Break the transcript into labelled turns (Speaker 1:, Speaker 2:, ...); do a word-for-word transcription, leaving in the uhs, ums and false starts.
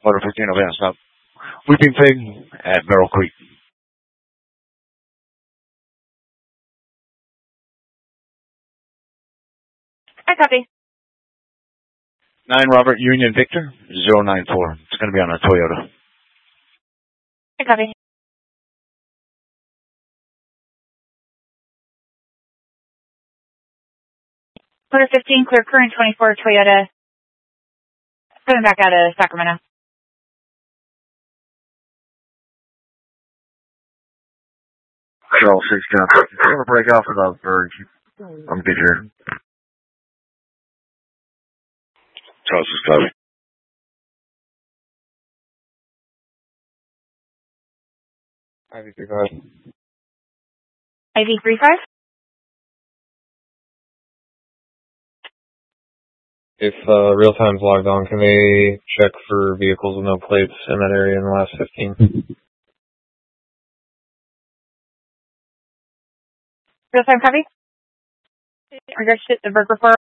Speaker 1: Water fifteen, over there, stop. Weeping Pig at Barrel Creek.
Speaker 2: I copy.
Speaker 1: nine Robert Union Victor, zero nine four. It's going to be on a Toyota.
Speaker 2: I copy. Water fifteen, clear current twenty-four, Toyota. Coming back out of Sacramento.
Speaker 3: Charles six, John. If you ever break off of the verge, I'm good here.
Speaker 1: Charles is copy.
Speaker 4: I V three five.
Speaker 2: I V three five?
Speaker 4: If uh, real time's logged on, can they check for vehicles with no plates in that area in the last fifteen?
Speaker 2: Real time copy? Regards to the Berg report.